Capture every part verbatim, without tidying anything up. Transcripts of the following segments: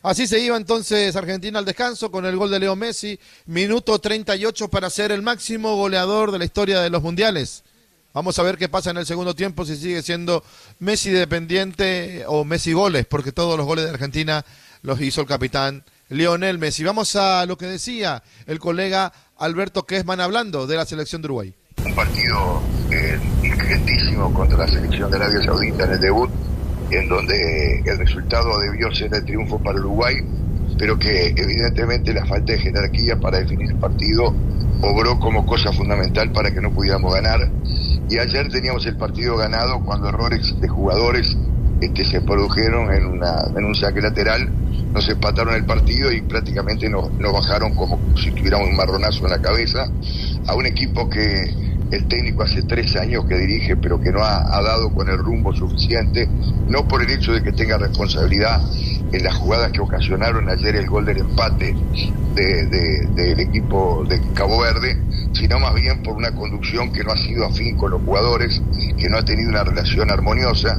Así se iba entonces Argentina al descanso con el gol de Leo Messi, minuto treinta y ocho para ser el máximo goleador de la historia de los mundiales. Vamos a ver qué pasa en el segundo tiempo, si sigue siendo Messi dependiente o Messi goles, porque todos los goles de Argentina los hizo el capitán Lionel Messi. Vamos a lo que decía el colega Alberto Kessman hablando de la selección de Uruguay. Un partido eh, inteligentísimo contra la selección de Arabia Saudita en el debut, en donde el resultado debió ser el triunfo para Uruguay, pero que evidentemente la falta de jerarquía para definir el partido obró como cosa fundamental para que no pudiéramos ganar. Y ayer teníamos el partido ganado cuando errores de jugadores este, se produjeron en, una, en un saque lateral, nos empataron el partido y prácticamente nos, nos bajaron como si tuviéramos un marronazo en la cabeza a un equipo que el técnico hace tres años que dirige, pero que no ha, ha dado con el rumbo suficiente, no por el hecho de que tenga responsabilidad en las jugadas que ocasionaron ayer el gol del empate de, de, del equipo de Cabo Verde, sino más bien por una conducción que no ha sido afín con los jugadores, que no ha tenido una relación armoniosa,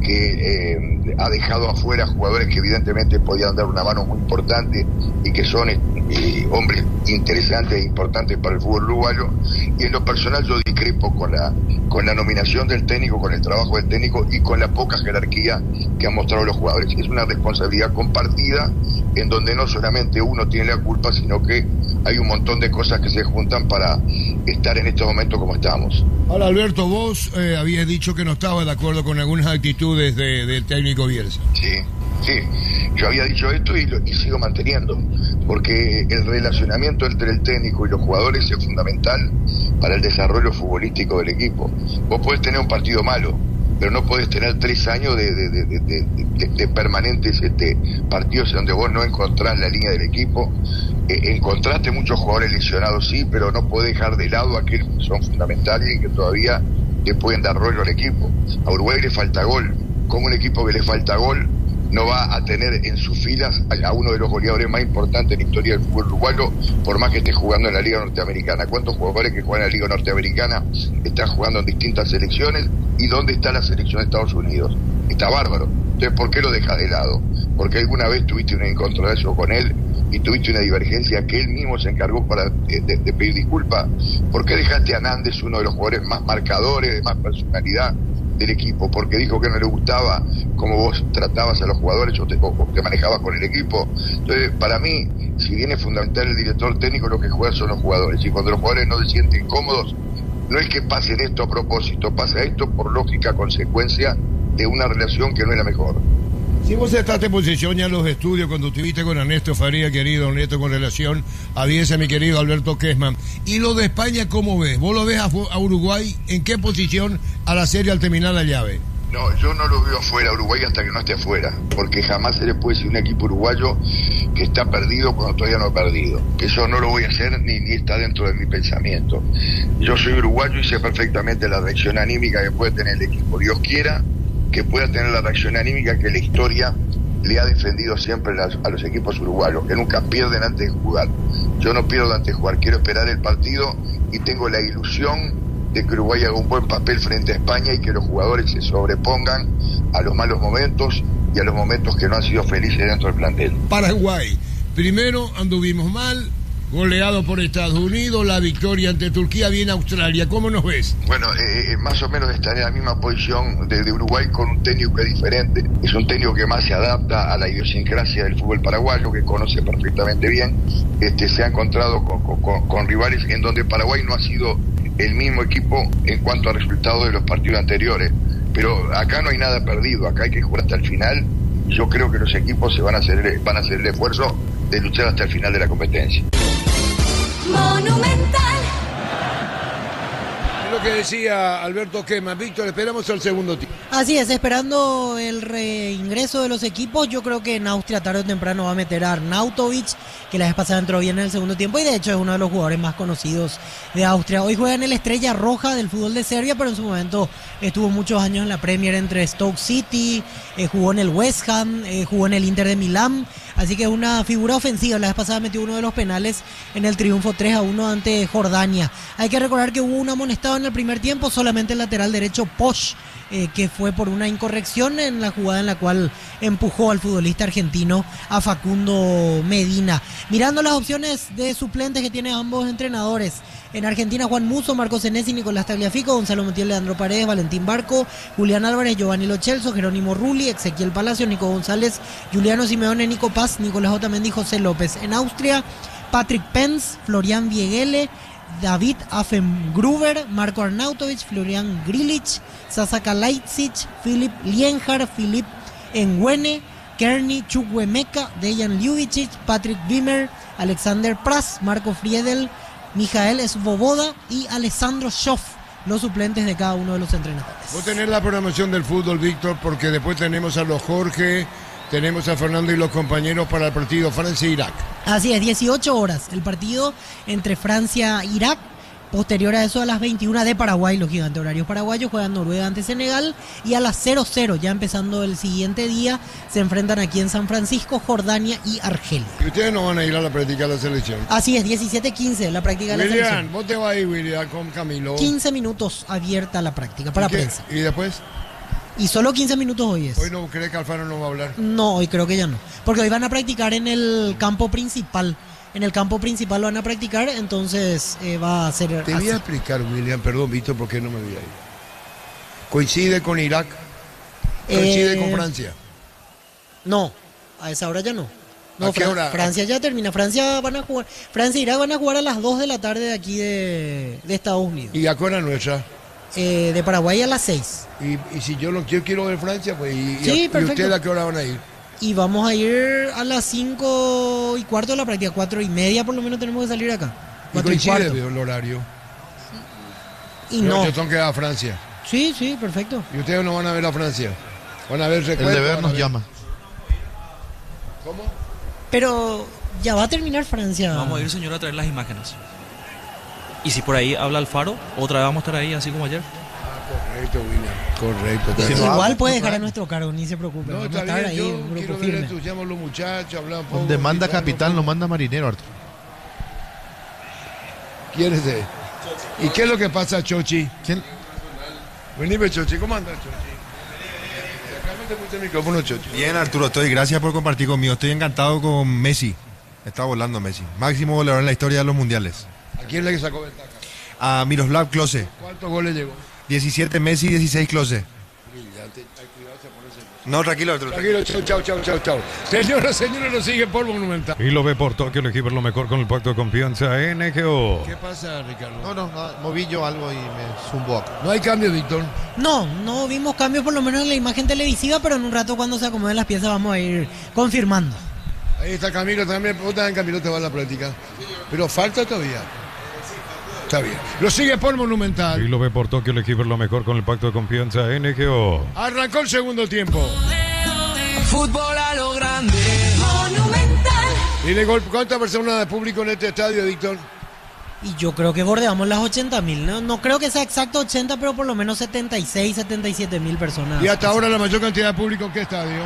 que eh, ha dejado afuera jugadores que evidentemente podían dar una mano muy importante y que son eh, hombres interesantes e importantes para el fútbol uruguayo. Y en lo personal yo discrepo con la, con la nominación del técnico, con el trabajo del técnico y con la poca jerarquía que han mostrado los jugadores. Es una responsabilidad compartida en donde no solamente uno tiene la culpa, sino que hay un montón de cosas que se juntan para estar en estos momentos como estamos. Ahora, Alberto, vos eh, habías dicho que no estabas de acuerdo con algunas actitudes de, del técnico Bielsa. Sí, sí, yo había dicho esto y, lo, y sigo manteniendo, porque el relacionamiento entre el técnico y los jugadores es fundamental para el desarrollo futbolístico del equipo. Vos podés tener un partido malo, pero no podés tener tres años de, de, de, de, de, de, de permanentes este, partidos donde vos no encontrás la línea del equipo. Eh, encontraste muchos jugadores lesionados, sí, pero no podés dejar de lado a aquellos que son fundamentales y que todavía le pueden dar rollo al equipo. A Uruguay le falta gol. Como un equipo que le falta gol no va a tener en sus filas a uno de los goleadores más importantes en la historia del fútbol uruguayo, por más que esté jugando en la Liga Norteamericana? ¿Cuántos jugadores que juegan en la Liga Norteamericana están jugando en distintas selecciones? ¿Y dónde está la selección de Estados Unidos? Está bárbaro. Entonces, ¿por qué lo dejas de lado? Porque alguna vez tuviste un encontronazo con él y tuviste una divergencia que él mismo se encargó para de, de, de pedir disculpas. ¿Por qué dejaste a Nández, uno de los jugadores más marcadores, de más personalidad del equipo? Porque dijo que no le gustaba cómo vos tratabas a los jugadores o te, o te manejabas con el equipo. Entonces, para mí, si bien es fundamental el director técnico, lo que juega son los jugadores. Y cuando los jugadores no se sienten cómodos, no es que pasen esto a propósito, pasa esto por lógica consecuencia de una relación que no es la mejor. Si vos estás en posición ya en los estudios cuando estuviste con Ernesto Faría, querido Ernesto, con relación a Bielsa, mi querido Alberto Kessman, y lo de España, ¿cómo ves? ¿Vos lo ves a, a Uruguay en qué posición a la serie al terminar la llave? No, yo no lo veo afuera Uruguay hasta que no esté afuera, porque jamás se le puede decir a un equipo uruguayo que está perdido cuando todavía no ha perdido. Eso no lo voy a hacer ni, ni está dentro de mi pensamiento. Yo soy uruguayo y sé perfectamente la reacción anímica que puede tener el equipo. Dios quiera que pueda tener la reacción anímica que la historia le ha defendido siempre a los equipos uruguayos, que nunca pierden antes de jugar. Yo no pierdo antes de jugar, quiero esperar el partido y tengo la ilusión de que Uruguay haga un buen papel frente a España y que los jugadores se sobrepongan a los malos momentos y a los momentos que no han sido felices dentro del plantel. Paraguay, primero anduvimos mal, goleado por Estados Unidos, la victoria ante Turquía, viene Australia. ¿Cómo nos ves? Bueno, eh, más o menos estaré en la misma posición de, de Uruguay, con un técnico que es diferente. Es un técnico que más se adapta a la idiosincrasia del fútbol paraguayo, que conoce perfectamente bien. Este, se ha encontrado con, con, con rivales en donde Paraguay no ha sido el mismo equipo en cuanto a resultados de los partidos anteriores. Pero acá no hay nada perdido, acá hay que jugar hasta el final. Yo creo que los equipos se van a hacer, van a hacer el esfuerzo de luchar hasta el final de la competencia. Monumental. Es lo que decía Alberto Kessman. Víctor, esperamos el segundo tiempo. Así es, esperando el reingreso de los equipos. Yo creo que en Austria tarde o temprano va a meter a Arnautovic, que la vez pasada entró bien en el segundo tiempo y de hecho es uno de los jugadores más conocidos de Austria. Hoy juega en el Estrella Roja del fútbol de Serbia, pero en su momento estuvo muchos años en la Premier entre Stoke City, eh, jugó en el West Ham, eh, jugó en el Inter de Milán. Así que es una figura ofensiva. La vez pasada metió uno de los penales en el triunfo tres a uno ante Jordania. Hay que recordar que hubo un amonestado en el primer tiempo, solamente el lateral derecho Posch eh, que fue por una incorrección en la jugada en la cual empujó al futbolista argentino a Facundo Medina. Mirando las opciones de suplentes que tienen ambos entrenadores. En Argentina, Juan Musso, Marco Senesi, Nicolás Tagliafico, Gonzalo Montiel, Leandro Paredes, Valentín Barco, Julián Álvarez, Giovanni Lo Celso, Jerónimo Rulli, Ezequiel Palacios, Nico González, Juliano Simeone, Nico Paz, Nicolás Otamendi, José López. En Austria, Patrick Pence, Florian Viegele, David Affengruber, Marco Arnautovic, Florian Grilic, Sasa Kalajdzic, Filip Lienhard, Filip Nguene, Kearney Chukwuemeka, Dejan Ljubicic, Patrick Wimmer, Alexander Pras, Marco Friedel, Mijael Svoboda y Alessandro Schoff, los suplentes de cada uno de los entrenadores. Vos tenés la programación del fútbol, Víctor, porque después tenemos a los Jorge, tenemos a Fernando y los compañeros para el partido Francia-Irak. Así es, dieciocho horas el partido entre Francia e Irak. Posterior a eso, a las veintiuna de Paraguay, los gigantes horarios paraguayos juegan Noruega ante Senegal, y a las cero cero, ya empezando el siguiente día, se enfrentan aquí en San Francisco, Jordania y Argelia. Y ustedes no van a ir a la práctica de la selección. Así es, diecisiete quince la práctica de la William, selección. vos te vas a ir, William, con Camilo. quince minutos abierta la práctica para ¿Y qué? prensa. ¿Y después? Y solo quince minutos hoy es. ¿Hoy no crees que Alfaro no va a hablar? No, hoy creo que ya no. Porque hoy van a practicar en el campo principal. En el campo principal lo van a practicar, entonces eh, va a ser Te así. voy a explicar, William, perdón, Víctor, por qué no me voy a ir. ¿Coincide con Irak? ¿Coincide Eh, con Francia? No, a esa hora ya no. No, ¿A qué Fra- hora? Francia ya termina. Francia van a jugar. Francia e Irak van a jugar a las dos de la tarde de aquí de, de Estados Unidos. ¿Y a qué hora nuestra? Eh, de Paraguay a las seis. Y, y si yo, no, yo quiero ver Francia, pues, ¿y, y Sí, a- ¿y perfecto. ustedes a qué hora van a ir? Y vamos a ir a las cinco y cuarto de la práctica. Cuatro y media por lo menos tenemos que salir de acá. ¿Y Cuatro y coincide cuarto. veo, el horario? Y Pero no. yo tengo que ir a Francia. Sí, sí, perfecto. ¿Y ustedes no van a ver a Francia? ¿Van a ver El recuento? deber ¿Van a nos ver- llama. ¿Cómo? Pero ya va a terminar Francia. Vamos a ir, señor, a traer las imágenes. Y si por ahí habla Alfaro, otra vez vamos a estar ahí, así como ayer. Correcto, William. Correcto. Si correcto. no Igual habla, puede no dejar a trae. nuestro cargo, ni se preocupe. No, Vamos está a estar bien, ahí, yo un quiero grupo ver el firme. entusiasmo de los muchachos, hablar un poco. Donde manda gritar un capitán, poco. lo manda marinero, Arturo. ¿Quién es él? ¿Y qué es lo que pasa, Chochi? ¿Quién? Venime, Chochi, ¿cómo andas, Chochi? Acá no te puse el micrófono, Chochi. Bien, Arturo, estoy. Gracias por compartir conmigo. Estoy encantado con Messi. Está volando Messi. Máximo goleador en la historia de los mundiales. ¿A quién le sacó ventaja? A Miroslav Klose. ¿Cuántos goles llegó? diecisiete Messi, dieciséis Klose. No, tranquilo, Arturo. Tranquilo, chau, chau, chau, chau, chau. Señoras, señores, nos sigue por Monumental. Y lo ve por Tokio, el equipo lo mejor con el pacto de confianza N G O. ¿Qué pasa, Ricardo? No, no, no, moví yo algo y me zumbó acá. No hay cambio, Víctor. No, no vimos cambios por lo menos en la imagen televisiva, pero en un rato cuando se acomoden las piezas vamos a ir confirmando. Ahí está Camilo también. Vos también, Camilo, te va a la práctica. Pero falta todavía. Está bien. Lo sigue por Y Monumental. lo ve por Tokio, el equipo lo mejor con el pacto de confianza N G O. Arrancó el segundo tiempo. Fútbol a lo grande. Monumental. Y de gol, ¿cuántas personas de público en este estadio, Víctor? Y yo creo que bordeamos las ochenta mil, ¿no? No creo que sea exacto ochenta, pero por lo menos setenta y seis, setenta y siete mil personas. Y hasta ahora la mayor cantidad de público en qué estadio.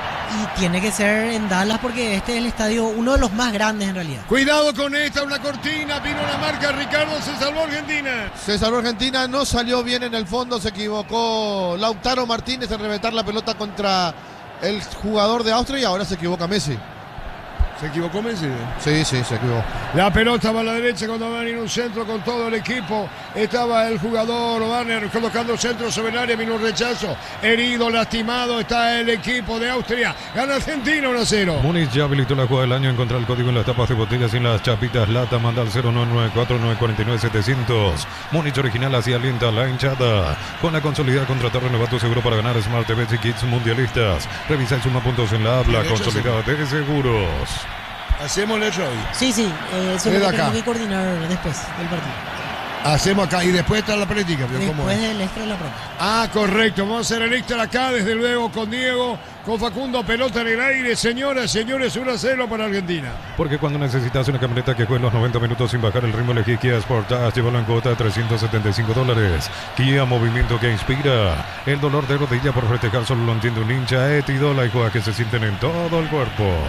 Y tiene que ser en Dallas porque este es el estadio, uno de los más grandes en realidad. Cuidado con esta, una cortina, vino la marca, Ricardo, se salvó Argentina. Se salvó Argentina, no salió bien en el fondo, se equivocó Lautaro Martínez en reventar la pelota contra el jugador de Austria y ahora se equivoca Messi. ¿Se equivocó Messi? Sí, sí, se equivocó. La pelota va a la derecha cuando van a ir un centro con todo el equipo. Estaba el jugador Banner colocando centro sobre el área, vino un rechazo. Herido, lastimado, está el equipo de Austria. Gana Argentina uno a cero. Múnich ya habilitó la jugada del año. Encontrar el código en las tapas de botellas y en las chapitas lata. Manda al cero nueve nueve cuatro nueve cuatro nueve siete cero cero. Múnich original, así alienta a la hinchada. Con la consolidada contratar renovado seguro para ganar Smart T V y Kits mundialistas. Revisa y suma puntos en la habla consolidada de seguros. Hacemos eso hoy. Sí, sí, eh, eso es Desde lo que acá. tenemos que coordinar después del partido. Hacemos acá y después está la práctica. ¿Pero cómo Después es? del extra de la práctica. Ah, correcto. Vamos a hacer el extra acá, desde luego, con Diego, con Facundo, pelota en el aire. Señoras, señores, uno a cero para Argentina. Porque cuando necesitas una camioneta que juegue los noventa minutos sin bajar el ritmo, elegí Kia Sportage. Llévalo en cuota de trescientos setenta y cinco dólares. Kia, movimiento que inspira. El dolor de rodilla por festejar solo lo entiende un hincha. Etidola y juega que se sienten en todo el cuerpo.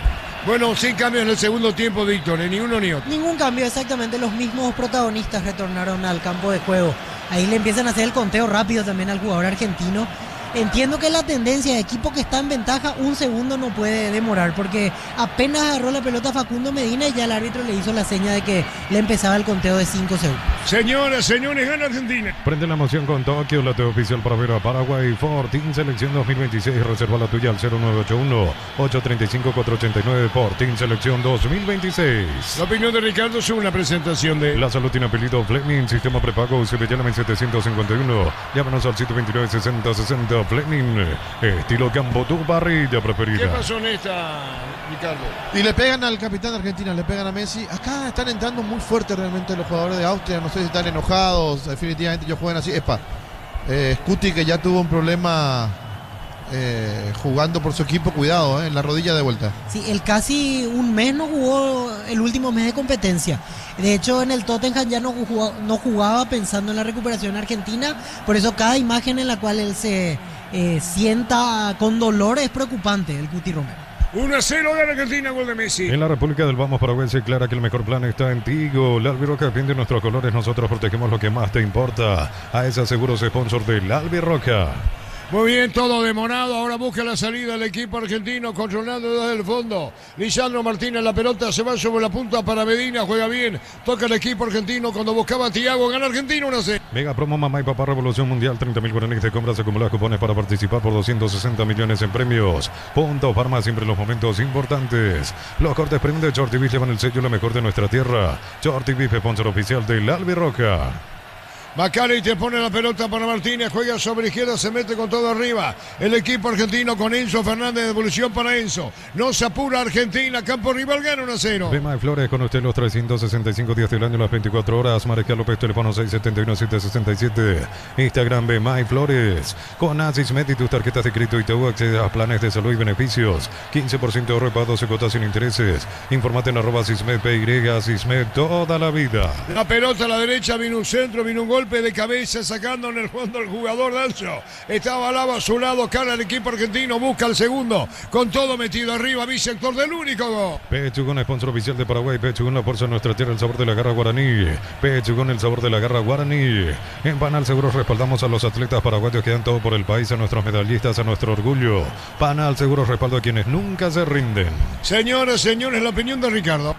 Bueno, sin cambios en el segundo tiempo, Víctor, ni uno ni otro. Ningún cambio, exactamente. Los mismos protagonistas retornaron al campo de juego. Ahí le empiezan a hacer el conteo rápido también al jugador argentino. Entiendo que la tendencia de equipo que está en ventaja, un segundo no puede demorar, porque apenas agarró la pelota Facundo Medina y ya el árbitro le hizo la seña de que le empezaba el conteo de cinco segundos. Señoras, señores, gana Argentina. Prende la emoción con Tokio, la T oficial para ver a Paraguay. Fortín Selección dos mil veintiséis. Reserva la tuya al cero nueve ocho uno, ocho tres cinco, cuatro ocho nueve. Fortín Selección dos mil veintiséis. La opinión de Ricardo es una presentación de... La salud tiene apellido Fleming, sistema prepago U C B Llama setecientos cincuenta y uno. Llámanos al ciento veintinueve, sesenta, sesenta. Fleming, estilo campo, tu parrilla preferida. ¿Qué pasó en esta, Ricardo? Y le pegan al capitán de Argentina, le pegan a Messi. Acá están entrando muy fuerte realmente los jugadores de Austria. No sé si están enojados. Definitivamente ellos juegan así. Epa, eh, Scuti, que ya tuvo un problema eh, jugando por su equipo. Cuidado, eh, en la rodilla de vuelta. Sí, él casi un mes no jugó el último mes de competencia. De hecho, en el Tottenham ya no jugaba, no jugaba pensando en la recuperación argentina. Por eso cada imagen en la cual él se eh, sienta con dolor es preocupante, el Cuti Romero. uno a cero de Argentina, gol de Messi. En la República del Vamos Paraguay se declara que el mejor plan está en Tigo. La Albirroca defiende nuestros colores, nosotros protegemos lo que más te importa. A esa seguros sponsor de la Albirroca. Muy bien, todo demorado. Ahora busca la salida del equipo argentino, controlando desde el fondo. Lisandro Martínez, la pelota se va sobre la punta para Medina, juega bien. Toca el equipo argentino cuando buscaba a Thiago. Gana Argentina uno a cero. Mega promo Mamá y Papá Revolución Mundial. treinta mil guaraníes de compras acumuladas, cupones para participar por doscientos sesenta millones en premios. Punto Farma, siempre en los momentos importantes. Los cortes premium de Shorty Beef llevan el sello lo mejor de nuestra tierra. Shorty Beef, sponsor oficial de la Albirroca. Macari te pone la pelota para Martínez, juega sobre izquierda, se mete con todo arriba. El equipo argentino con Enzo Fernández, devolución para Enzo. No se apura Argentina, campo rival, gana uno a cero. Bema de Flores con usted los trescientos sesenta y cinco días del año, las veinticuatro horas. Mariscal López, teléfono seis siete uno, siete seis siete. Instagram Bema y Flores. Con Asismed y tus tarjetas de crédito y T U accedes a planes de salud y beneficios. quince por ciento de ahorro para doce cuotas sin intereses. Informate en arroba Asismed P Y, Asismed toda la vida. La pelota a la derecha, vino un centro, vino un golpe de cabeza sacando en el fondo el jugador Danzo. Estaba Lava a su lado, cara el equipo argentino, busca el segundo, con todo metido arriba, bisector del único gol. Pechugón, sponsor oficial de Paraguay. Pechugón, la fuerza de nuestra tierra, el sabor de la garra guaraní. Pechugón, el sabor de la garra guaraní. En Panal Seguros respaldamos a los atletas paraguayos que dan todo por el país, a nuestros medallistas, a nuestro orgullo. Panal Seguros respaldo a quienes nunca se rinden. Señoras, señores, la opinión de Ricardo.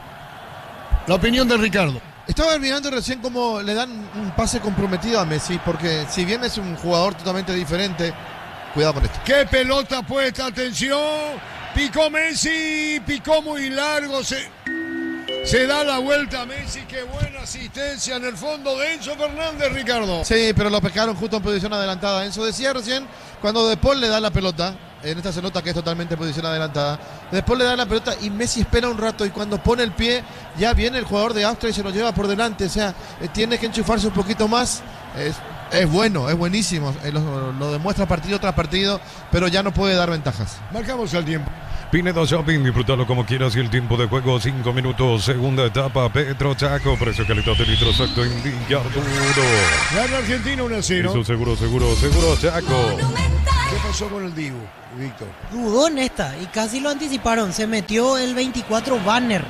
La opinión de Ricardo. Estaba mirando recién cómo le dan un pase comprometido a Messi, porque si bien es un jugador totalmente diferente, cuidado con esto. ¡Qué pelota puesta! ¡Atención! Picó Messi, picó muy largo, se, se da la vuelta a Messi. ¡Qué buena asistencia en el fondo de Enzo Fernández, Ricardo! Sí, pero lo pescaron justo en posición adelantada. Enzo decía recién, cuando De Paul le da la pelota, en esta se nota que es totalmente posición adelantada, después le da la pelota y Messi espera un rato, y cuando pone el pie ya viene el jugador de Austria y se lo lleva por delante. O sea, eh, tiene que enchufarse un poquito más. Es, es bueno, es buenísimo, eh, lo, lo demuestra partido tras partido, pero ya no puede dar ventajas. Marcamos el tiempo. Pinedo Shopping, disfrútalo como quieras y el tiempo de juego cinco minutos, segunda etapa, Petro Chaco, precio calidad de litro exacto, indica Arturo. Gana Argentina uno a cero. Eso seguro, seguro, seguro Chaco. ¿Qué pasó con el Dibu, Víctor? Dudó en esta y casi lo anticiparon, se metió el veinticuatro Banner.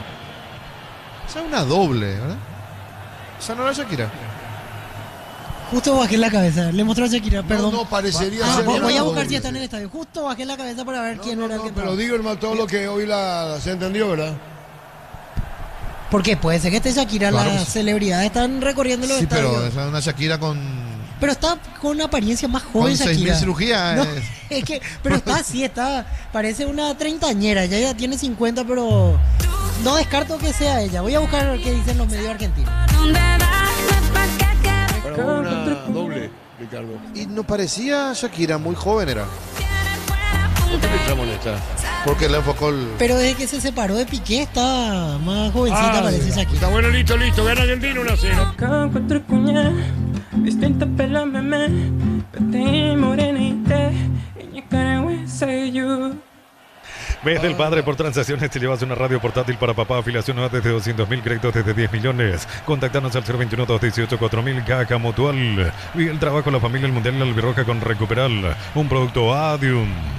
O sea, una doble, ¿verdad? O sea, no era Shakira. Justo bajé la cabeza, le mostró a Shakira, perdón. No, no parecería Ah, ser. voy, voy a una buscar doble. si está en el estadio. Justo bajé la cabeza para ver No, quién no, era el no, que pero estaba. digo, hermano, todo lo que hoy la, se entendió, ¿verdad? Porque puede ser que esté Shakira, Claro. las celebridades están recorriendo los Sí, estadios. pero es una Shakira con, Pero está con una apariencia más con joven seis mil Shakira. cirugías. No, es- es que, pero está así, está, parece una treintañera, ya ya tiene cincuenta, pero no descarto que sea ella. Voy a buscar qué dicen los medios argentinos. Para una doble, Ricardo. Y no parecía Shakira, muy joven era. ¿Por qué le entramos en esta? Porque le enfocó el... Pero desde que se separó de Piqué está más jovencita, Ah, parece está Shakira. bueno, listo, listo. Gana Argentina uno a cero. Con cuatro cuñas, distinta pela meme, pete morenita, y caragüesa yo. Ves del padre por transacciones, te llevas una radio portátil para papá, afiliación nueva desde doscientos mil, créditos desde diez millones. Contactanos al cero veintiuno, dos dieciocho, cuatro mil, Caja Mutual. Vive el trabajo de la familia El Mundial en la Albirroja con Recuperal, un producto Adium.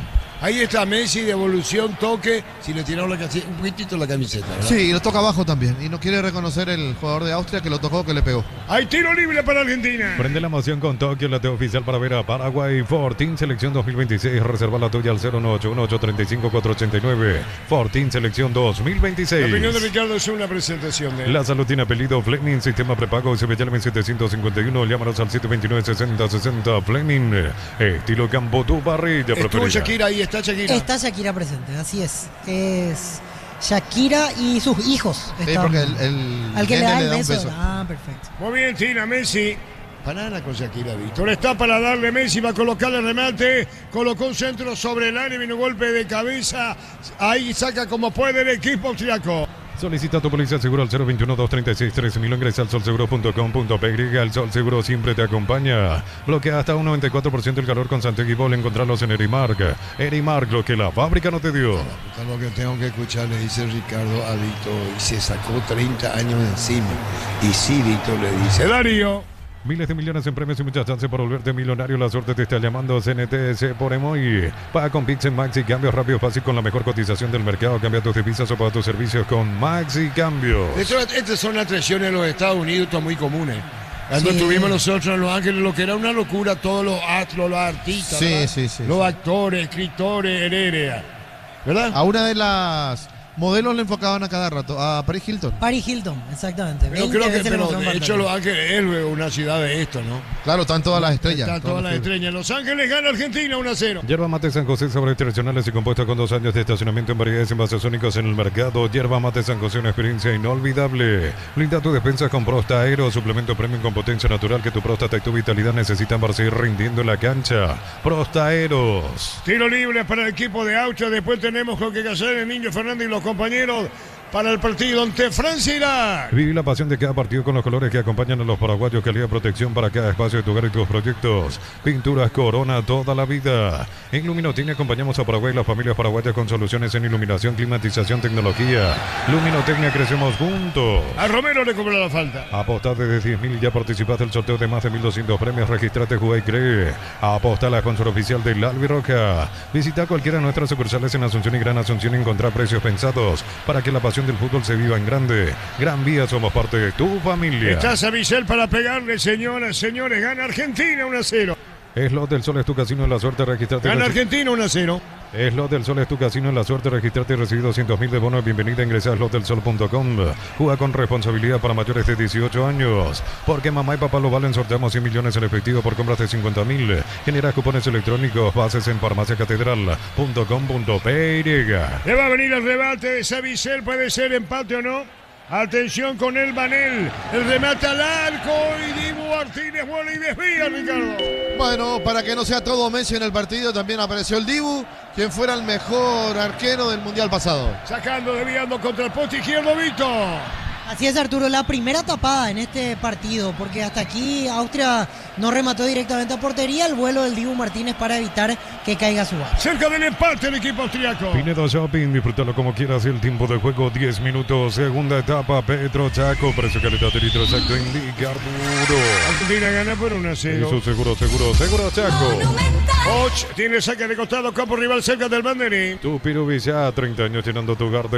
Ahí está Messi, devolución, toque. Si le tiraron la camiseta, un poquitito la camiseta, ¿verdad? Sí, y lo toca abajo también. Y no quiere reconocer el jugador de Austria que lo tocó, que le pegó. Hay tiro libre para Argentina. Prende la emoción con Tokio, la T oficial para ver a Paraguay. Fortín Selección dos mil veintiséis. Reserva la tuya al cero nueve ocho uno ocho tres cinco cuatro ocho nueve. Fortín Selección dos mil veintiséis. La opinión de Ricardo es una presentación de... La salud tiene apellido Fleming, sistema prepago S B L setecientos cincuenta y uno. Llámanos al siete dos nueve sesenta sesenta. Fleming, estilo campo, tu parrilla Estuvo preferida. Shakira ahí, está Shakira. Está Shakira presente, así es. Es Shakira y sus hijos. Sí, están- porque el, el al que le nene da el un beso. beso. Ah, perfecto. Muy bien, Tina, Messi. Banana con Shakira, Víctor. Está para darle Messi, va a colocar el remate. Colocó un centro sobre el área, vino un golpe de cabeza. Ahí saca como puede el equipo austriaco. Solicita tu policía seguro al cero veintiuno dos treinta y seis trece mil. Ingresa al sol seguro punto com punto p y. El Sol Seguro siempre te acompaña. Bloquea hasta un noventa y cuatro por ciento el calor con Santiago y Bol. Encontrarlos en Erimark. Erimark, lo que la fábrica no te dio. Lo que tengo que escuchar, le dice Ricardo a Víctor, y se sacó treinta años de encima. Y sí, Víctor le dice, Darío. Miles de millones en premios y muchas chances por volverte millonario. La suerte te está llamando. C N T S por Emoy. Paga con Pix en Maxi Cambios rápido, fácil, con la mejor cotización del mercado. Cambia tus divisas o paga tus servicios con Maxi Cambios. Esto- Estas son las traiciones en los Estados Unidos, esto es muy comunes. Cuando Sí. estuvimos nosotros en Los Ángeles, lo que era una locura, todos los astros, los artistas, Sí, ¿verdad? sí, sí, los sí. actores, escritores, heredia, ¿verdad? A una de las modelos le enfocaban a cada rato, a Paris Hilton. Paris Hilton, exactamente. Pero veinte creo que, veces le pero mostraron de hecho pantalla. Los Ángeles es una ciudad de esto, ¿no? Claro, están todas las estrellas. Están todas las estrellas. Los Ángeles gana Argentina uno a cero. Yerba Mate San José, sabores tradicionales y compuesta con dos años de estacionamiento en variedades y envases únicos en el mercado. Yerba Mate San José, una experiencia inolvidable. Blinda tu defensa con Prosta Aero, suplemento premium con potencia natural que tu próstata y tu vitalidad necesitan para seguir rindiendo en la cancha. Prosta Aeros. Tiro libre para el equipo de Austria. Después tenemos con que hacer el Niño Fernández y los compañeros para el partido ante Francia y Irak. Vive la pasión de cada partido con los colores que acompañan a los paraguayos. Calidad de protección para cada espacio de tu hogar y tus proyectos. Pinturas Corona toda la vida. En Luminotini acompañamos a Paraguay y las familias paraguayas con soluciones en iluminación, climatización, tecnología. Luminotecnia, crecemos juntos. A Romero le cobró la falta. Apostá desde diez mil y ya participaste del sorteo de más de mil doscientos premios. Registrate, juega y cree. Apostá a la sponsor oficial de Albi Roca. Visita cualquiera de nuestras sucursales en Asunción y Gran Asunción y encontrar precios pensados para que la pasión del fútbol se viva en grande. Gran Vía, somos parte de tu familia. Está Savicel para pegarle, señoras, señores. Gana Argentina uno a cero. Slot del Sol es tu casino en la suerte. Registrate. Gana reci- Argentina uno a cero. Slot del Sol es tu casino en la suerte. Registrate y recibí doscientos mil de bono de bienvenida. Ingresa a slot del sol punto com. Juega con responsabilidad para mayores de dieciocho años. Porque mamá y papá lo valen. Sorteamos cien millones en efectivo por compras de cincuenta mil. Genera cupones electrónicos. Bases en farmacia catedral punto com punto p y. Le va a venir el rebate de Savicel. Puede ser empate o no. Atención con el Banel. El remate al arco. Y Dibu Martínez vuela y desvía, Ricardo. Bueno, para que no sea todo Messi en el partido, también apareció el Dibu, quien fuera el mejor arquero del Mundial pasado. Sacando, desviando contra el poste izquierdo, Víctor. Así es, Arturo, la primera tapada en este partido, porque hasta aquí Austria no remató directamente a portería. El vuelo del Dibu Martínez para evitar que caiga su bar. Cerca del empate el equipo austriaco. Pinedo Shopping, disfrútalo como quieras. El tiempo de juego diez minutos. Segunda etapa, Petro Chaco. Precio, calidad de litro exacto. Indica Arturo. Argentina gana por uno a cero. Eso seguro, seguro, seguro Chaco. Och tiene saque de costado, campo rival cerca del banderín. Tu Pirubi ya, treinta años llenando tu hogar de